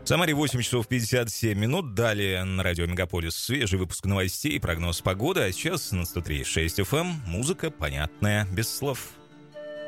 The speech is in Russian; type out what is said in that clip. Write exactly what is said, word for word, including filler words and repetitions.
Самаре восемь часов пятьдесят семь минут. Далее на радио Мегаполис свежий выпуск новостей и прогноз погоды. А сейчас на сто три и шесть эф эм музыка, понятная, без слов.